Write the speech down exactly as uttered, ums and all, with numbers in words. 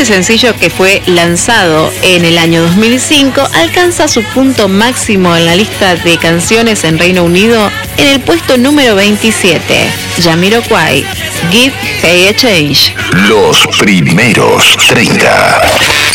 Este sencillo, que fue lanzado en el año dos mil cinco, alcanza su punto máximo en la lista de canciones en Reino Unido en el puesto número veintisiete. Jamiroquai, Give Hey a Change. Los primeros treinta.